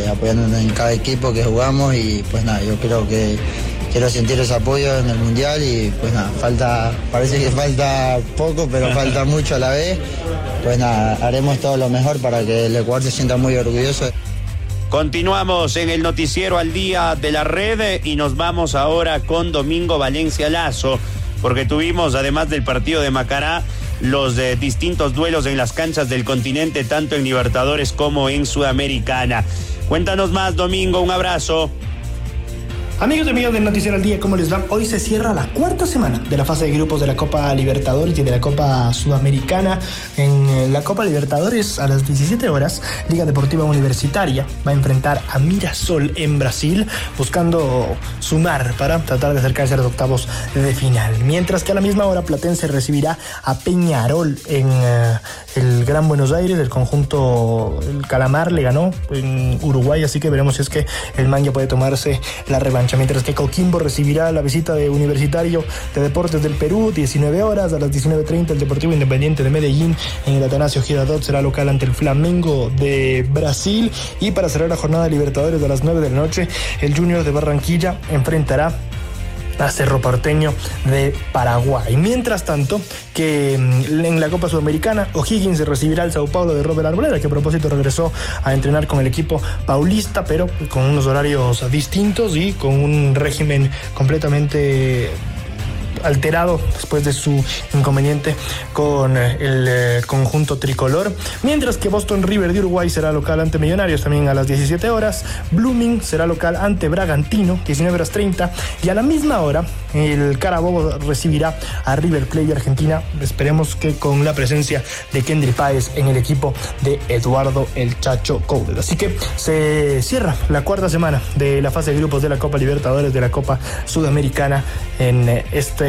apoyándonos en cada equipo que jugamos y pues nada, yo creo que quiero sentir ese apoyo en el Mundial y pues nada, parece que falta poco, pero falta mucho a la vez. Pues nada, haremos todo lo mejor para que el Ecuador se sienta muy orgulloso. Continuamos en el noticiero al día de la red y nos vamos ahora con Domingo Valencia Lazo, porque tuvimos, además del partido de Macará, los distintos duelos en las canchas del continente, tanto en Libertadores como en Sudamericana. Cuéntanos más, Domingo, un abrazo. Amigos y amigas del Noticiero al Día, ¿cómo les va? Hoy se cierra la cuarta semana de la fase de grupos de la Copa Libertadores y de la Copa Sudamericana. En la Copa Libertadores, a las 17 horas, Liga Deportiva Universitaria va a enfrentar a Mirasol en Brasil, buscando sumar para tratar de acercarse a los octavos de final. Mientras que a la misma hora, Platense recibirá a Peñarol en el Gran Buenos Aires. El conjunto, el Calamar, le ganó en Uruguay, así que veremos si es que el man ya puede tomarse la revancha. Mientras que Coquimbo recibirá la visita de Universitario de Deportes del Perú, 19 horas, a las 19:30 el Deportivo Independiente de Medellín en el Atanasio Girardot será local ante el Flamengo de Brasil, y para cerrar la jornada de Libertadores a las 9 de la noche, el Junior de Barranquilla enfrentará a Cerro Porteño de Paraguay. Mientras tanto, que en la Copa Sudamericana, O'Higgins recibirá al Sao Paulo de Robert Arboleda, que a propósito regresó a entrenar con el equipo paulista, pero con unos horarios distintos y con un régimen completamente alterado después de su inconveniente con el conjunto tricolor. Mientras que Boston River de Uruguay será local ante Millonarios también a las 17 horas. Blooming será local ante Bragantino, 19:30. Y a la misma hora, el Carabobo recibirá a River Plate de Argentina. Esperemos que con la presencia de Kendry Páez en el equipo de Eduardo El Chacho Coudet. Así que se cierra la cuarta semana de la fase de grupos de la Copa Libertadores, de la Copa Sudamericana en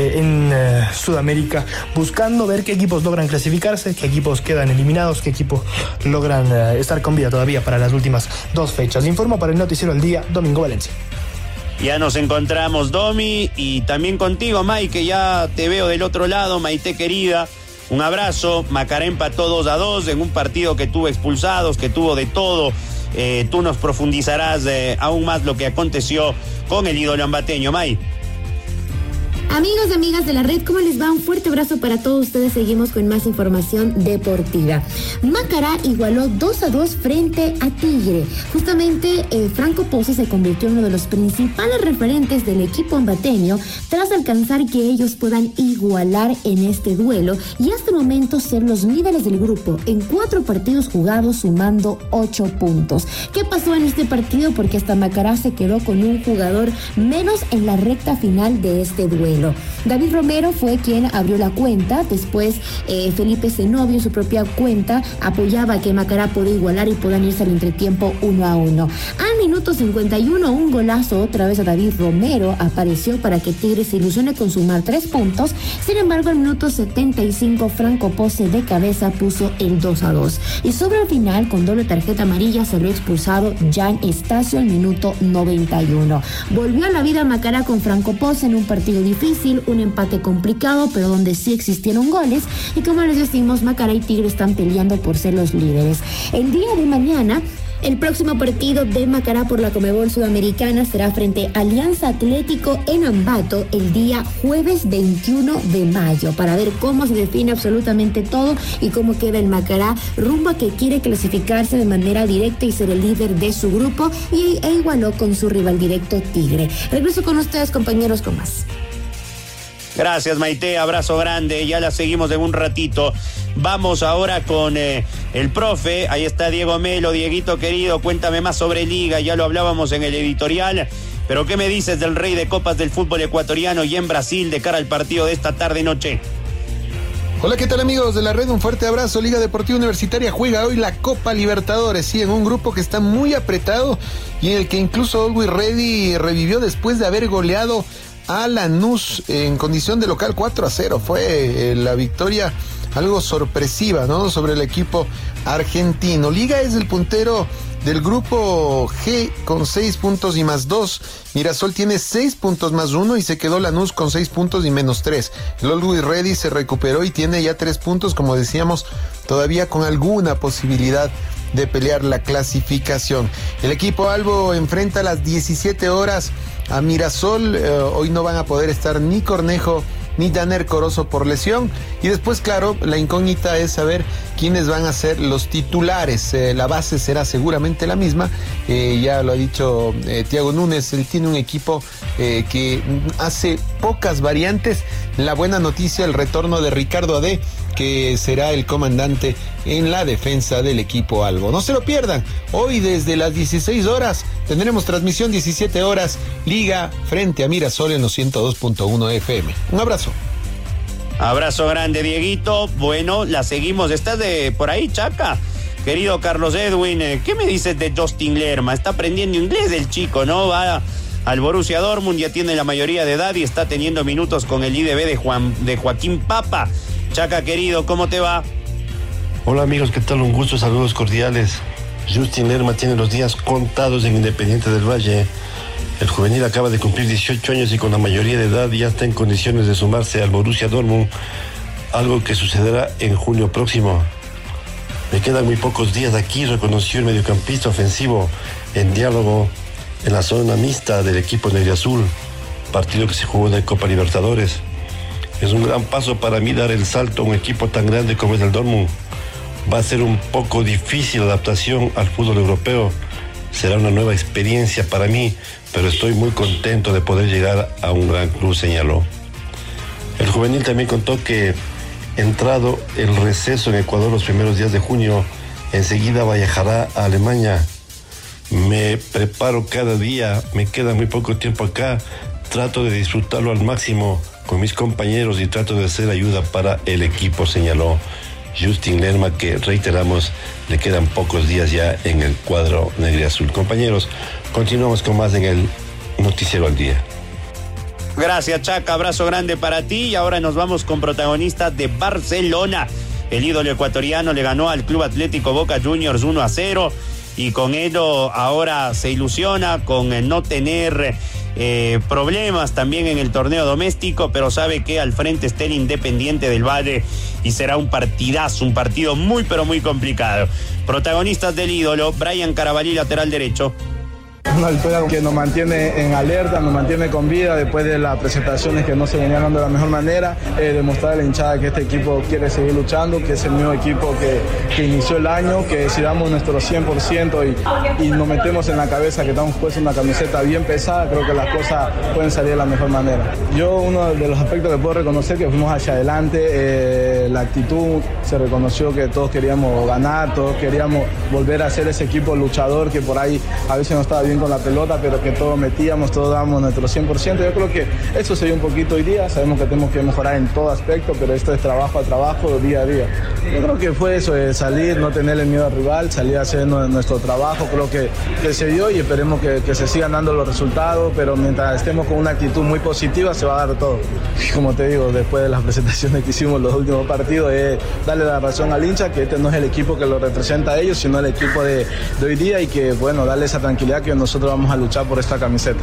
Sudamérica, buscando ver qué equipos logran clasificarse, qué equipos quedan eliminados, qué equipos logran estar con vida todavía para las últimas dos fechas. Informo para el Noticiero al Día, Domingo Valencia. Ya nos encontramos, Domi, y también contigo, May, que ya te veo del otro lado, Maite querida. Un abrazo. Macará empató 2-2 en un partido que tuvo expulsados, que tuvo de todo. Tú nos profundizarás aún más lo que aconteció con el ídolo ambateño, May. Amigos y amigas de la red, ¿cómo les va? Un fuerte abrazo para todos ustedes. Seguimos con más información deportiva. Macará igualó 2-2 frente a Tigre. Justamente Franco Pose se convirtió en uno de los principales referentes del equipo ambateño tras alcanzar que ellos puedan igualar en este duelo y hasta el momento ser los líderes del grupo en 4 partidos jugados, sumando 8 puntos. ¿Qué pasó en este partido? Porque hasta Macará se quedó con un jugador menos en la recta final de este duelo. David Romero fue quien abrió la cuenta. Después Felipe Zenobio en su propia cuenta apoyaba que Macará pueda igualar y puedan irse al entretiempo 1-1. Al minuto 51, un golazo otra vez a David Romero apareció para que Tigre se ilusione con sumar 3 puntos. Sin embargo, al minuto 75, Franco Pose de cabeza puso el 2-2. Y sobre el final, con doble tarjeta amarilla, se vio expulsado Jan Estacio al minuto 91. Volvió a la vida Macará con Franco Pose en un partido difícil, un empate complicado, pero donde sí existieron goles. Y como les decimos, Macará y Tigre están peleando por ser los líderes. El día de mañana, el próximo partido de Macará por la Conmebol Sudamericana será frente a Alianza Atlético en Ambato el día jueves 21 de mayo para ver cómo se define absolutamente todo y cómo queda el Macará rumbo a que quiere clasificarse de manera directa y ser el líder de su grupo e igualó con su rival directo Tigre. Regreso con ustedes, compañeros, con más. Gracias, Maite, abrazo grande, ya la seguimos en un ratito. Vamos ahora con el profe, ahí está Diego Melo. Dieguito querido, cuéntame más sobre Liga, ya lo hablábamos en el editorial, pero ¿qué me dices del rey de copas del fútbol ecuatoriano y en Brasil de cara al partido de esta tarde-noche? Hola, ¿qué tal amigos de la red? Un fuerte abrazo. Liga Deportiva Universitaria juega hoy la Copa Libertadores, sí, en un grupo que está muy apretado y en el que incluso Always Ready revivió después de haber goleado a Lanús en condición de local 4-0. Fue la victoria algo sorpresiva, ¿no?, sobre el equipo argentino. Liga es el puntero del grupo G con 6 puntos y más 2. Mirasol tiene 6 puntos más 1 y se quedó Lanús con 6 puntos y menos 3. El Always Ready se recuperó y tiene ya 3 puntos, como decíamos, todavía con alguna posibilidad de pelear la clasificación. El equipo albo enfrenta a las 17 horas a Mirasol. Hoy no van a poder estar ni Cornejo ni Danner Corozo por lesión. Y después, claro, la incógnita es saber quiénes van a ser los titulares. La base será seguramente la misma. Ya lo ha dicho Thiago Núñez, él tiene un equipo que hace pocas variantes. La buena noticia, el retorno de Ricardo Adé, que será el comandante en la defensa del equipo albo. No se lo pierdan, hoy desde las 16 horas tendremos transmisión 17 horas, Liga frente a Mirasol en los 102.1 FM. Un abrazo. Abrazo grande, Dieguito. Bueno, la seguimos. ¿Estás por ahí, Chaca? Querido Carlos Edwin, ¿qué me dices de Justin Lerma? Está aprendiendo inglés el chico, ¿no? Va al Borussia Dortmund, ya tiene la mayoría de edad y está teniendo minutos con el IDB de Joaquín Papa. Chaca, querido, ¿cómo te va? Hola amigos, ¿qué tal? Un gusto, saludos cordiales. Justin Lerma tiene los días contados en Independiente del Valle. El juvenil acaba de cumplir 18 años y con la mayoría de edad ya está en condiciones de sumarse al Borussia Dortmund, algo que sucederá en junio próximo. Me quedan muy pocos días aquí, reconoció el mediocampista ofensivo en diálogo en la zona mixta del equipo negriazul, partido que se jugó en la Copa Libertadores. Es un gran paso para mí dar el salto a un equipo tan grande como es el Dortmund. Va a ser un poco difícil la adaptación al fútbol europeo. Será una nueva experiencia para mí, pero estoy muy contento de poder llegar a un gran club, señaló. El juvenil también contó que, entrado el receso en Ecuador los primeros días de junio, enseguida viajará a Alemania. Me preparo cada día, me queda muy poco tiempo acá, trato de disfrutarlo al máximo con mis compañeros y trato de hacer ayuda para el equipo, señaló Justin Lerma, que reiteramos, le quedan pocos días ya en el cuadro negriazul. Compañeros, continuamos con más en el Noticiero al Día. Gracias, Chaca, abrazo grande para ti y ahora nos vamos con protagonistas de Barcelona. El ídolo ecuatoriano le ganó al Club Atlético Boca Juniors 1-0 y con ello ahora se ilusiona con no tener problemas también en el torneo doméstico, pero sabe que al frente está el Independiente del Valle y será un partidazo, un partido muy pero muy complicado. Protagonistas del ídolo, Brian Carabalí, lateral derecho. Una victoria que nos mantiene en alerta, nos mantiene con vida después de las presentaciones que no se venían dando de la mejor manera, demostrar a la hinchada que este equipo quiere seguir luchando, que es el mismo equipo que inició el año, que si damos nuestro 100% y nos metemos en la cabeza que estamos puestos una camiseta bien pesada, creo que las cosas pueden salir de la mejor manera. Yo uno de los aspectos que puedo reconocer que fuimos hacia adelante, la actitud, se reconoció que todos queríamos ganar, todos queríamos volver a ser ese equipo luchador que por ahí a veces no estaba bien con la pelota, pero que todos metíamos, todos dábamos nuestro 100%. Yo creo que eso se dio un poquito hoy día, sabemos que tenemos que mejorar en todo aspecto, pero esto es trabajo a trabajo, día a día. Yo creo que fue eso, salir, no tenerle miedo al rival, salir a hacer nuestro trabajo, creo que se dio y esperemos que se sigan dando los resultados, pero mientras estemos con una actitud muy positiva se va a dar todo. Y como te digo, después de las presentaciones que hicimos los últimos partidos, es darle la razón al hincha, que este no es el equipo que lo representa a ellos, sino el equipo de hoy día y que, bueno, darle esa tranquilidad que nosotros vamos a luchar por esta camiseta.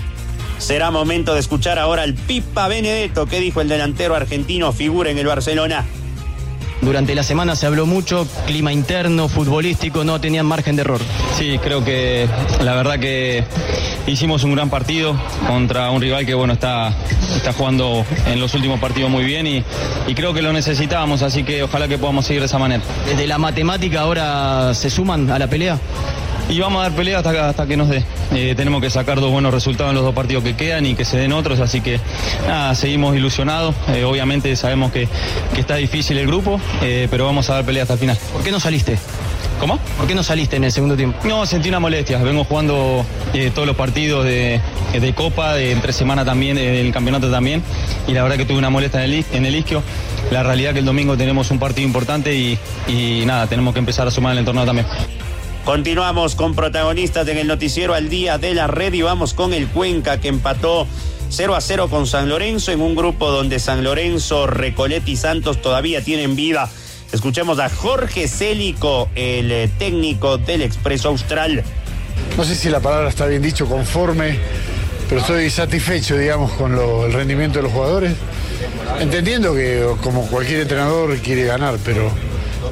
Será momento de escuchar ahora al Pipa Benedetto. ¿Qué dijo el delantero argentino, figura en el Barcelona? Durante la semana se habló mucho, clima interno, futbolístico, no tenían margen de error. Sí, creo que la verdad que hicimos un gran partido contra un rival que bueno está jugando en los últimos partidos muy bien y creo que lo necesitábamos, así que ojalá que podamos seguir de esa manera. ¿Desde la matemática ahora se suman a la pelea? Y vamos a dar pelea hasta que nos dé. Tenemos que sacar 2 buenos resultados en los 2 partidos que quedan y que se den otros, así que nada, seguimos ilusionados. Obviamente sabemos que está difícil el grupo, pero vamos a dar pelea hasta el final. ¿Por qué no saliste? ¿Cómo? ¿Por qué no saliste en el segundo tiempo? No, sentí una molestia. Vengo jugando todos los partidos de Copa, entre semana también, del campeonato también, y la verdad que tuve una molestia en el isquio. La realidad que el domingo tenemos un partido importante y nada, tenemos que empezar a sumar en el torneo también. Continuamos con protagonistas en el Noticiero al Día de la Red y vamos con el Cuenca, que empató 0-0 con San Lorenzo en un grupo donde San Lorenzo, Recoleta y Santos todavía tienen vida. Escuchemos a Jorge Célico, el técnico del Expreso Austral. No sé si la palabra está bien dicho, conforme, pero estoy satisfecho, digamos, con el rendimiento de los jugadores, entendiendo que como cualquier entrenador quiere ganar, pero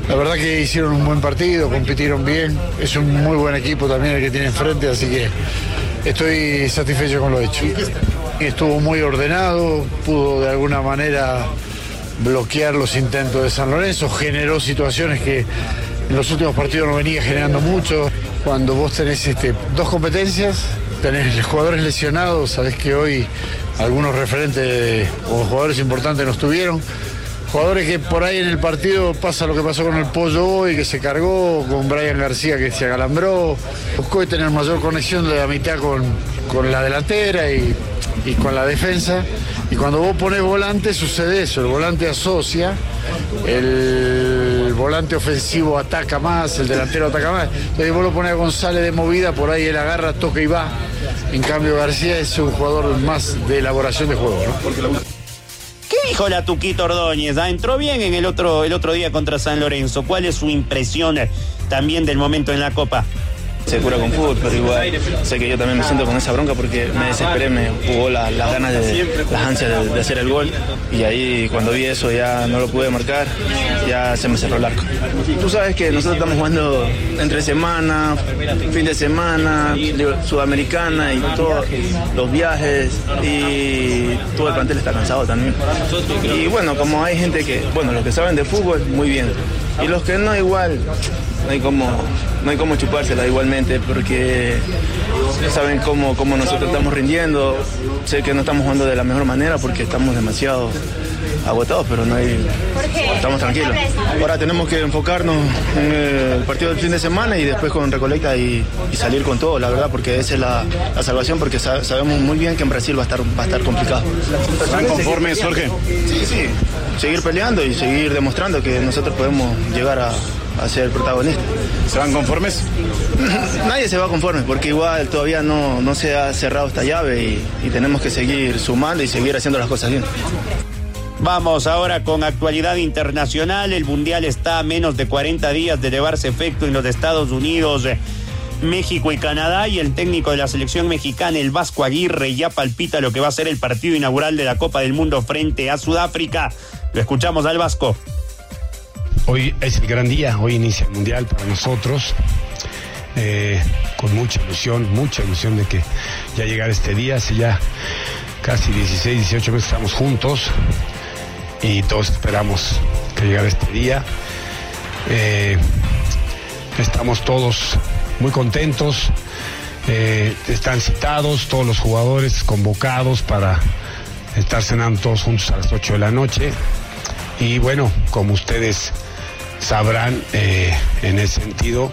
La verdad que hicieron un buen partido, compitieron bien, es un muy buen equipo también el que tiene enfrente, así que estoy satisfecho con lo hecho. Estuvo muy ordenado, pudo de alguna manera bloquear los intentos de San Lorenzo, generó situaciones que en los últimos partidos no venía generando mucho. Cuando vos tenés dos competencias, tenés jugadores lesionados, sabés que hoy algunos referentes o jugadores importantes no estuvieron. Jugadores que por ahí en el partido pasa lo que pasó con el Pollo hoy, que se cargó, con Brian García que se acalambró. Buscó tener mayor conexión de la mitad con la delantera y con la defensa. Y cuando vos pones volante sucede eso, el volante asocia, el volante ofensivo ataca más, el delantero ataca más. Entonces vos lo pones a González de movida, por ahí él agarra, toca y va. En cambio García es un jugador más de elaboración de juego, ¿no? ¿Qué dijo la Tuquito Ordóñez? Entró bien en el otro día contra San Lorenzo. ¿Cuál es su impresión también del momento en la Copa? Se cura con fútbol, pero igual sé que yo también me siento con esa bronca porque me desesperé, me jugó las ganas, las ansias de hacer el gol, y ahí cuando vi eso ya no lo pude marcar, ya se me cerró el arco. Tú sabes que nosotros estamos jugando entre semana, fin de semana, Sudamericana y todos los viajes, y todo el plantel está cansado también. Y bueno, como hay gente que, bueno, los que saben de fútbol, muy bien, y los que no, igual, no hay como chupársela igualmente, porque saben cómo nosotros estamos rindiendo. Sé que no estamos jugando de la mejor manera porque estamos demasiado agotados, pero estamos tranquilos. Ahora tenemos que enfocarnos en el partido del fin de semana y después con Recoleta y salir con todo, la verdad, porque esa es la salvación, porque sabemos muy bien que en Brasil va a estar complicado. ¿Están conformes, Jorge? Sí. Seguir peleando y seguir demostrando que nosotros podemos llegar a ser protagonista. ¿Se van conformes? Nadie se va conforme porque igual todavía no se ha cerrado esta llave y tenemos que seguir sumando y seguir haciendo las cosas bien. Vamos ahora con actualidad internacional. El Mundial está a menos de 40 días de llevarse efecto en los Estados Unidos, México y Canadá, y el técnico de la selección mexicana, el Vasco Aguirre, ya palpita lo que va a ser el partido inaugural de la Copa del Mundo frente a Sudáfrica. Lo escuchamos al Vasco. Hoy es el gran día, hoy inicia el Mundial para nosotros, con mucha ilusión de que ya llegara este día. Hace ya casi 16, 18 meses estamos juntos y todos esperamos que llegara este día. Estamos todos muy contentos, están citados todos los jugadores convocados para estar cenando todos juntos a las 8 de la noche. Y bueno, como ustedes sabrán, en ese sentido,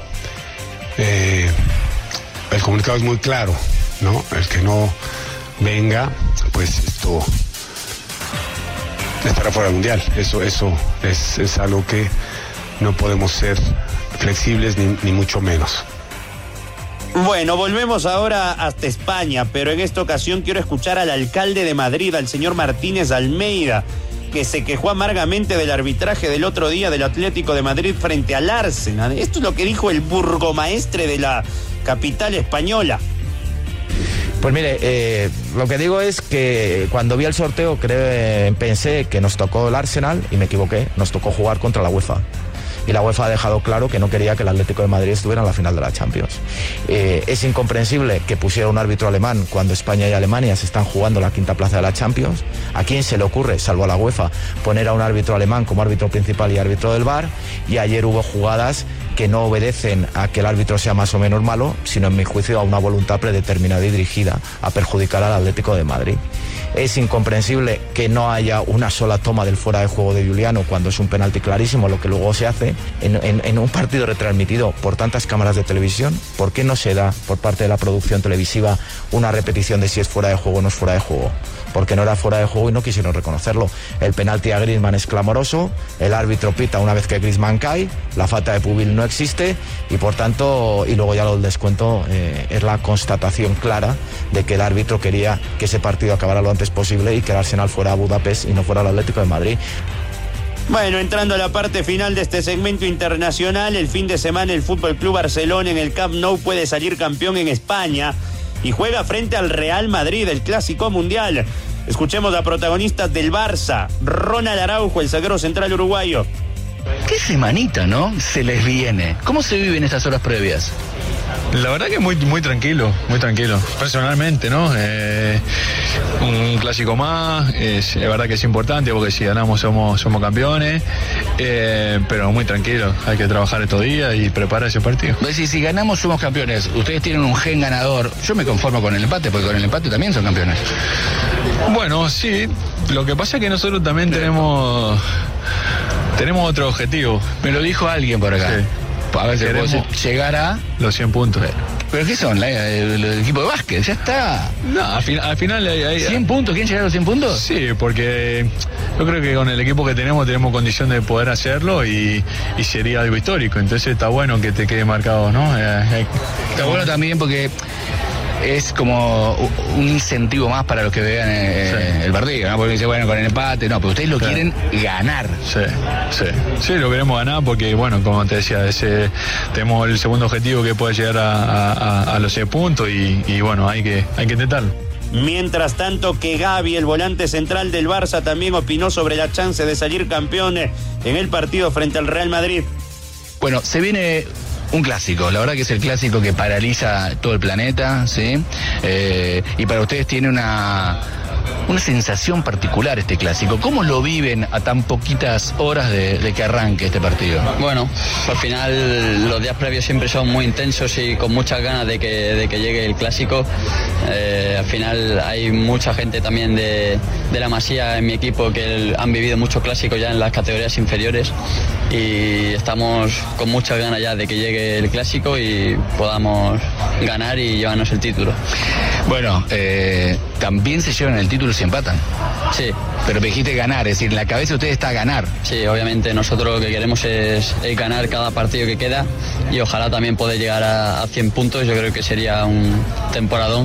el comunicado es muy claro, ¿no? El que no venga, pues esto estará fuera del Mundial. Eso es algo que no podemos ser flexibles ni mucho menos. Bueno, volvemos ahora hasta España, pero en esta ocasión quiero escuchar al alcalde de Madrid, al señor Martínez Almeida, que se quejó amargamente del arbitraje del otro día del Atlético de Madrid frente al Arsenal. Esto es lo que dijo el burgomaestre de la capital española. Pues mire, lo que digo es que cuando vi el sorteo pensé que nos tocó el Arsenal y me equivoqué, nos tocó jugar contra la UEFA. Y la UEFA ha dejado claro que no quería que el Atlético de Madrid estuviera en la final de la Champions. Es incomprensible que pusiera un árbitro alemán cuando España y Alemania se están jugando la quinta plaza de la Champions. ¿A quién se le ocurre, salvo a la UEFA, poner a un árbitro alemán como árbitro principal y árbitro del VAR? Y ayer hubo jugadas que no obedecen a que el árbitro sea más o menos malo, sino en mi juicio a una voluntad predeterminada y dirigida a perjudicar al Atlético de Madrid. Es incomprensible que no haya una sola toma del fuera de juego de Giuliano cuando es un penalti clarísimo, lo que luego se hace en un partido retransmitido por tantas cámaras de televisión. ¿Por qué no se da por parte de la producción televisiva una repetición de si es fuera de juego o no es fuera de juego? Porque no era fuera de juego y no quisieron reconocerlo. El penalti a Griezmann es clamoroso, el árbitro pita una vez que Griezmann cae, la falta de Pubil no existe y por tanto, y luego ya lo del descuento, es la constatación clara de que el árbitro quería que ese partido acabara lo antes posible y que el Arsenal fuera a Budapest y no fuera al Atlético de Madrid. Bueno, entrando a la parte final de este segmento internacional, el fin de semana el Fútbol Club Barcelona en el Camp Nou puede salir campeón en España y juega frente al Real Madrid, el clásico mundial. Escuchemos a protagonistas del Barça. Ronald Araujo, el zaguero central uruguayo. qué semanita, ¿no? Se les viene. ¿Cómo se viven estas horas previas? La verdad que muy tranquilo, personalmente, ¿no? Un clásico más, es verdad que es importante porque si ganamos somos campeones, pero muy tranquilo, hay que trabajar estos días y preparar ese partido. Pues si ganamos somos campeones, ustedes tienen un gen ganador, yo me conformo con el empate, porque con el empate también son campeones. Bueno, sí, lo que pasa es que nosotros también tenemos otro objetivo. Me lo dijo alguien por acá. Sí. A ver si podemos llegar a los 100 puntos. ¿Pero qué son? ¿El equipo de básquet? Ya está. No, al final hay 100 puntos. ¿Quieren llegar a los 100 puntos? Sí, porque yo creo que con el equipo que tenemos condición de poder hacerlo y sería algo histórico. Entonces está bueno que te quede marcado, ¿no? Está bueno también porque es como un incentivo más para los que vean el partido, ¿no? Porque dice, bueno, con el empate, no, pero ustedes lo quieren ganar. Sí, lo queremos ganar porque, bueno, como te decía, tenemos el segundo objetivo que puede llegar a los 6 puntos y bueno, hay que intentarlo. Mientras tanto, que Gavi, el volante central del Barça, también opinó sobre la chance de salir campeón en el partido frente al Real Madrid. Bueno, se viene un clásico, la verdad que es el clásico que paraliza todo el planeta, ¿sí? Y para ustedes tiene una sensación particular este clásico. ¿Cómo lo viven a tan poquitas horas de que arranque este partido? Bueno, al final los días previos siempre son muy intensos y con muchas ganas de que llegue el clásico. Al final hay mucha gente también de la Masía en mi equipo que han vivido muchos clásicos ya en las categorías inferiores y estamos con muchas ganas ya de que llegue el clásico y podamos ganar y llevarnos el título. Bueno, también se llevan el título si empatan. Sí. Pero me dijiste ganar, es decir, en la cabeza de ustedes está ganar. Sí, obviamente nosotros lo que queremos es ganar cada partido que queda y ojalá también poder llegar a 100 puntos, yo creo que sería un temporadón.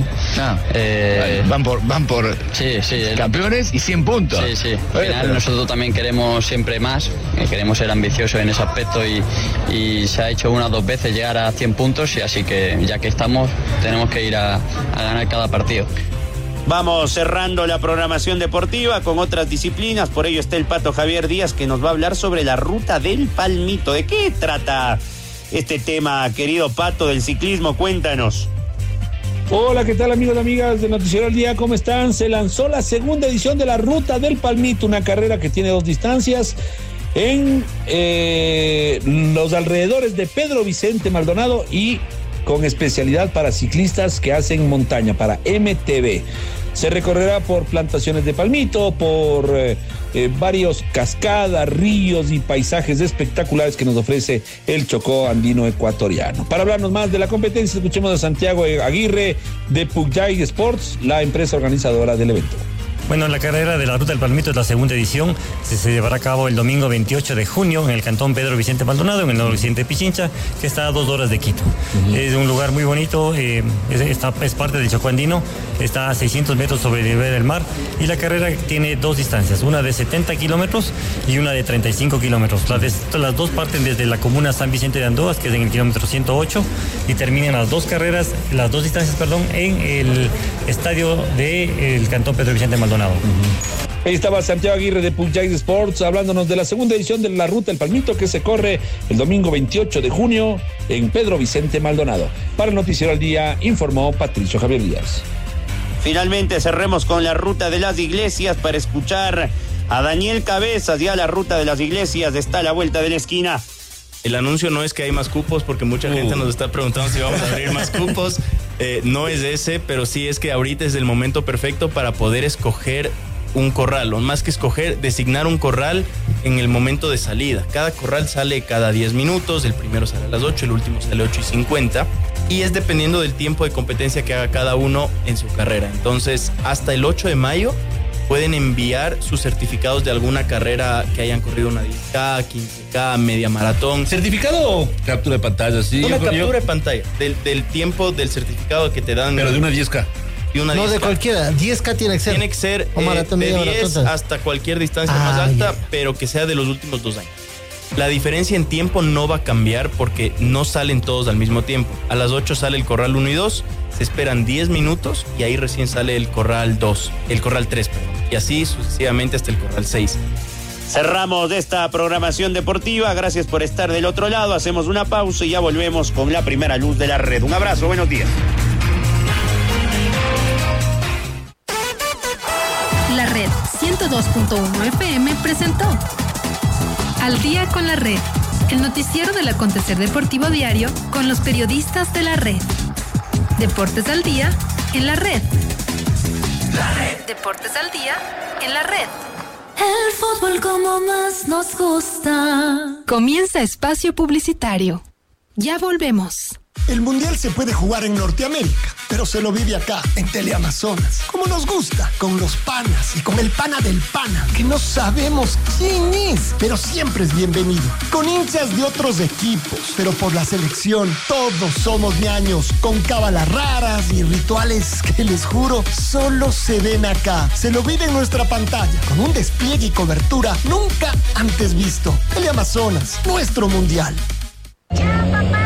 Van por campeones y 100 puntos. Sí. Al final nosotros también queremos siempre más, queremos ser ambiciosos en ese aspecto y se ha hecho 1 o 2 veces llegar a 100 puntos y así que ya que estamos tenemos que ir a ganar cada partido. Vamos cerrando la programación deportiva con otras disciplinas, por ello está el Pato Javier Díaz que nos va a hablar sobre la ruta del Palmito. ¿De qué trata este tema, querido Pato, del ciclismo? Cuéntanos. Hola, ¿qué tal amigos y amigas de Noticiero al Día? ¿Cómo están? Se lanzó la segunda edición de la Ruta del Palmito, una carrera que tiene 2 distancias en los alrededores de Pedro Vicente Maldonado y con especialidad para ciclistas que hacen montaña, para MTB. Se recorrerá por plantaciones de palmito, por varios cascadas, ríos y paisajes espectaculares que nos ofrece el Chocó andino ecuatoriano. Para hablarnos más de la competencia, escuchemos a Santiago Aguirre de Pugyay Sports, la empresa organizadora del evento. Bueno, la carrera de la Ruta del Palmito es la segunda edición. Se llevará a cabo el domingo 28 de junio en el cantón Pedro Vicente Maldonado, en el noroccidente de Pichincha, que está a 2 horas de Quito. Es un lugar muy bonito, es parte del Chocó andino, está a 600 metros sobre el nivel del mar y la carrera tiene 2 distancias, una de 70 kilómetros y una de 35 kilómetros. Las dos parten desde la comuna San Vicente de Andoas, que es en el kilómetro 108, y terminan las dos distancias, en el estadio del cantón Pedro Vicente Maldonado. Ahí estaba Santiago Aguirre de Pugyay Sports hablándonos de la segunda edición de la Ruta del Palmito que se corre el domingo 28 de junio en Pedro Vicente Maldonado. Para el Noticiero al Día informó Patricio Javier Díaz. Finalmente cerremos con la Ruta de las Iglesias para escuchar a Daniel Cabezas. Ya la Ruta de las Iglesias está a la vuelta de la esquina. El anuncio no es que hay más cupos, porque mucha gente nos está preguntando si vamos a abrir más cupos. No es ese, pero sí es que ahorita es el momento perfecto para poder escoger un corral, o más que escoger, designar un corral en el momento de salida. Cada corral sale cada 10 minutos, el primero sale a las 8, el último sale 8:50, y es dependiendo del tiempo de competencia que haga cada uno en su carrera. Entonces, hasta el 8 de mayo pueden enviar sus certificados de alguna carrera que hayan corrido una 10K, 15K, media maratón. ¿Certificado o captura de pantalla? Sí, una captura de pantalla del tiempo del certificado que te dan. Pero de una 10K. De cualquiera, 10K tiene que ser. Tiene que ser de 10 hasta cualquier distancia más alta, pero que sea de los últimos 2 años. La diferencia en tiempo no va a cambiar porque no salen todos al mismo tiempo. A las 8 sale el corral 1 y 2, se esperan 10 minutos y ahí recién sale el corral 3, y así sucesivamente hasta el corral 6. Cerramos de esta programación deportiva. Gracias por estar del otro lado. Hacemos una pausa y ya volvemos con la primera luz de la red. Un abrazo, buenos días. La Red 102.1 FM presentó Al Día con la Red, el noticiero del acontecer deportivo diario con los periodistas de la red. Deportes al día en la red. La Red. Deportes al día en la red. El fútbol como más nos gusta. Comienza espacio publicitario. Ya volvemos. El Mundial se puede jugar en Norteamérica, pero se lo vive acá, en Teleamazonas. Como nos gusta, con los panas y con el pana del pana, que no sabemos quién es, pero siempre es bienvenido. Con hinchas de otros equipos, pero por la selección, todos somos ñaños, con cábalas raras y rituales que les juro, solo se ven acá. Se lo vive en nuestra pantalla, con un despliegue y cobertura nunca antes visto. Teleamazonas, nuestro Mundial. ¡Ya, papá!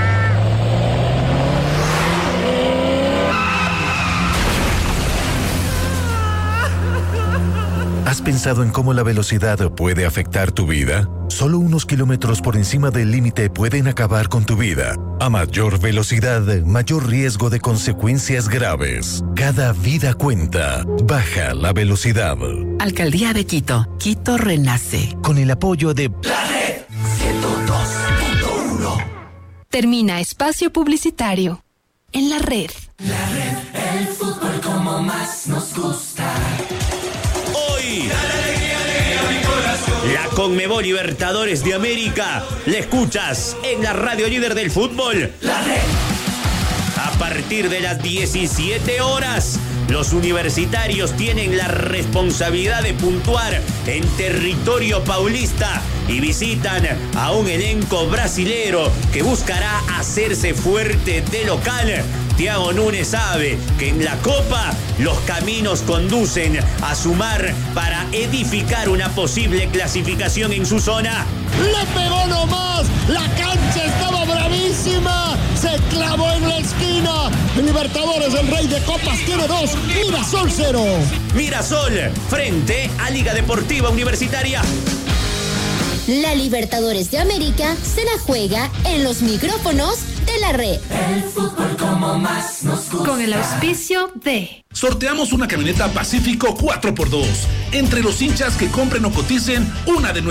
¿Has pensado en cómo la velocidad puede afectar tu vida? Solo unos kilómetros por encima del límite pueden acabar con tu vida. A mayor velocidad, mayor riesgo de consecuencias graves. Cada vida cuenta. Baja la velocidad. Alcaldía de Quito. Quito renace. Con el apoyo de La Red 102.1. Termina espacio publicitario en la red. La Red, el fútbol como más nos gusta. La Conmebol Libertadores de América la escuchas en la radio líder del fútbol. La Red. A partir de las 17 horas, los universitarios tienen la responsabilidad de puntuar en territorio paulista y visitan a un elenco brasilero que buscará hacerse fuerte de local. Thiago Núñez sabe que en la Copa los caminos conducen a sumar para edificar una posible clasificación en su zona. ¡Le pegó nomás! ¡La cancha estaba bravísima! ¡Se clavó en la esquina! En Libertadores, el rey de copas tiene 2, Mirasol 0. Mirasol, frente a Liga Deportiva Universitaria. La Libertadores de América se la juega en los micrófonos de la red. El fútbol como más nos gusta. Con el auspicio de... Sorteamos una camioneta Pacífico 4x2. Entre los hinchas que compren o coticen una de nuestras